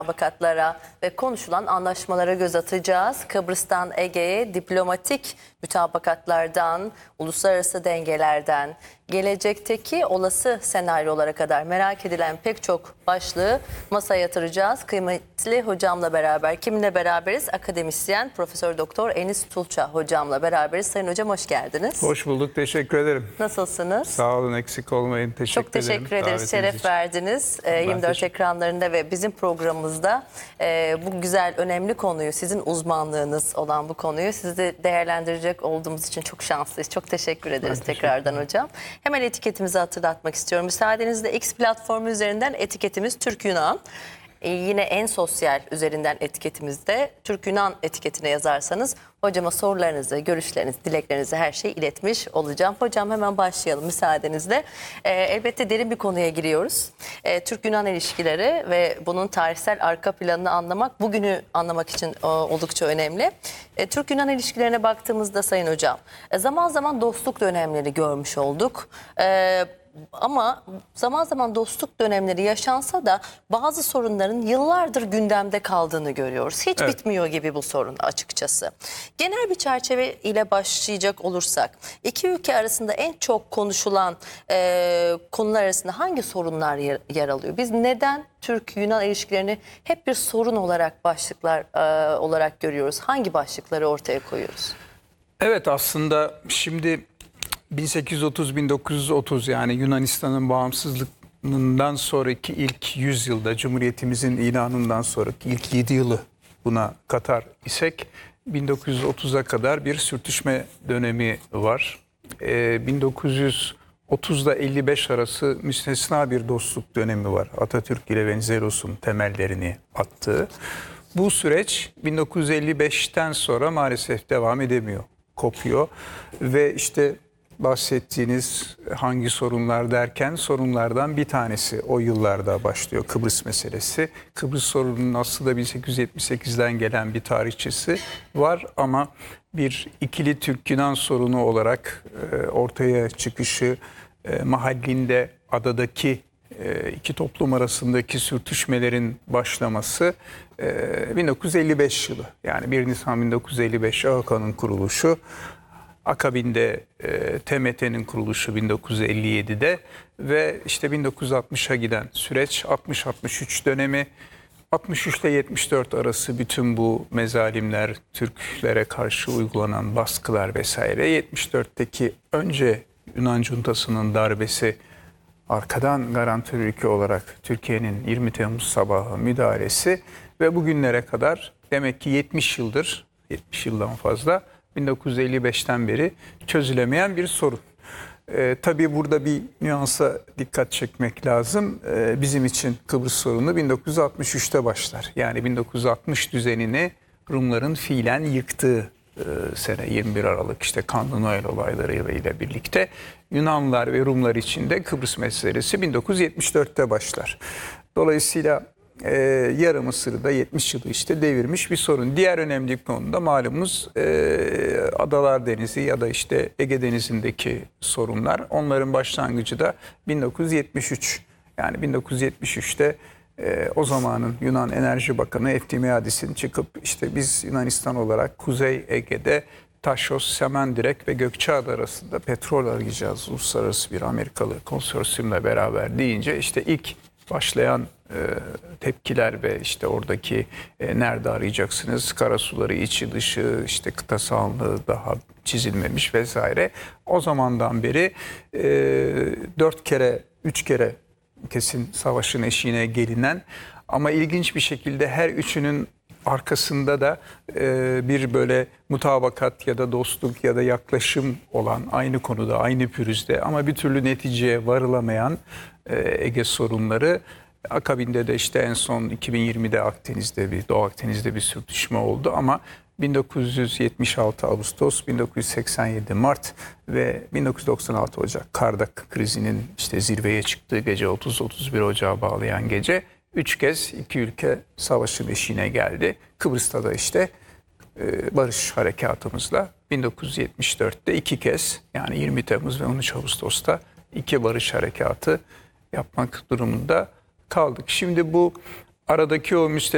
mutabakatlara ve konuşulan anlaşmalara göz atacağız. Kıbrıs'tan Ege'ye diplomatik mutabakatlardan, uluslararası dengelerden, gelecekteki olası senaryolara kadar merak edilen pek çok başlığı masaya yatıracağız. Kıymetli hocamla beraber, kiminle beraberiz? Akademisyen Profesör Doktor Enis Tulça hocamla beraberiz. Sayın hocam hoş geldiniz. Hoş bulduk, teşekkür ederim. Nasılsınız? Sağ olun, eksik olmayın. Çok teşekkür ederiz. Şeref verdiniz. 24 ekranlarında ve bizim programımızda bu güzel, önemli konuyu, sizin uzmanlığınız olan bu konuyu sizi değerlendirecek olduğumuz için çok şanslıyız. Çok teşekkür ederiz tekrardan hocam. Hemen etiketimizi hatırlatmak istiyorum. Müsaadenizle X platformu üzerinden etiketimiz Türk-Yunan. Yine en sosyal üzerinden etiketimizde Türk-Yunan etiketine yazarsanız hocama sorularınızı, görüşlerinizi, dileklerinizi her şeyi iletmiş olacağım. Hocam hemen başlayalım müsaadenizle. Elbette derin bir konuya giriyoruz. Türk-Yunan ilişkileri ve bunun tarihsel arka planını anlamak, bugünü anlamak için oldukça önemli. Türk-Yunan ilişkilerine baktığımızda Sayın Hocam, zaman zaman dostluk dönemleri görmüş olduk. Ama zaman zaman dostluk dönemleri yaşansa da bazı sorunların yıllardır gündemde kaldığını görüyoruz. Hiç bitmiyor gibi bu sorun açıkçası. Genel bir çerçeve ile başlayacak olursak, iki ülke arasında en çok konuşulan konular arasında hangi sorunlar yer alıyor? Biz neden Türk-Yunan ilişkilerini hep bir sorun olarak, başlıklar olarak görüyoruz? Hangi başlıkları ortaya koyuyoruz? Evet, aslında şimdi 1830-1930 yani Yunanistan'ın bağımsızlığından sonraki ilk 100 yılda, Cumhuriyetimizin ilanından sonraki ilk 7 yılı buna katar isek 1930'a kadar bir sürtüşme dönemi var. 1930'da 55 arası müstesna bir dostluk dönemi var. Atatürk ile Venizelos'un temellerini attığı. Bu süreç 1955'ten sonra maalesef devam edemiyor, kopuyor ve işte bahsettiğiniz hangi sorunlar derken sorunlardan bir tanesi o yıllarda başlıyor, Kıbrıs meselesi. Kıbrıs sorununun aslında 1878'den gelen bir tarihçesi var ama bir ikili Türk-Yunan sorunu olarak ortaya çıkışı, mahallinde adadaki iki toplum arasındaki sürtüşmelerin başlaması 1955 yılı. Yani 1 Nisan 1955 AHK'nın kuruluşu. Akabinde TMT'nin kuruluşu 1957'de ve işte 1960'a giden süreç 60-63 dönemi, 63 ile 74 arası bütün bu mezalimler, Türklere karşı uygulanan baskılar vesaire, 74'teki önce Yunan Cuntası'nın darbesi, arkadan garantör ülke olarak Türkiye'nin 20 Temmuz sabahı müdahalesi ve bugünlere kadar demek ki 70 yıldır, 70 yıldan fazla 1955'ten beri çözülemeyen bir sorun. Tabii burada bir nüansa dikkat çekmek lazım. Bizim için Kıbrıs sorunu 1963'te başlar. Yani 1960 düzenini Rumların fiilen yıktığı sene 21 Aralık işte Kanlı Noel olaylarıyla birlikte Yunanlılar ve Rumlar için de Kıbrıs meselesi 1974'te başlar. Dolayısıyla yarım Mısır'da 70 yılı işte devirmiş bir sorun. Diğer önemli konu da malumunuz Adalar Denizi ya da işte Ege Denizi'ndeki sorunlar. Onların başlangıcı da 1973. Yani 1973'te o zamanın Yunan Enerji Bakanı Eftimiadis'in çıkıp işte biz Yunanistan olarak Kuzey Ege'de Taşos, Semendirek ve Gökçeada arasında petrol arayacağız. Uluslararası bir Amerikalı konsorsiyumla beraber deyince işte ilk başlayan tepkiler ve işte oradaki nerede arayacaksınız, karasuları içi dışı, işte kıta sahanlığı daha çizilmemiş vesaire. O zamandan beri 4 kere 3 kere kesin savaşın eşiğine gelinen ama ilginç bir şekilde her üçünün arkasında da bir böyle mutabakat ya da dostluk ya da yaklaşım olan, aynı konuda, aynı pürüzde ama bir türlü neticeye varılamayan Ege sorunları. Akabinde de işte en son 2020'de Doğu Akdeniz'de bir sürtüşme oldu ama 1976 Ağustos, 1987 Mart ve 1996 Ocak Kardak krizinin işte zirveye çıktığı gece, 30-31 Ocağı bağlayan gece 3 kez iki ülke savaşın eşiğine geldi. Kıbrıs'ta da işte barış harekatımızla 1974'te 2 kez yani 20 Temmuz ve 13 Ağustos'ta 2 barış harekatı yapmak durumunda kaldık. Şimdi bu aradaki o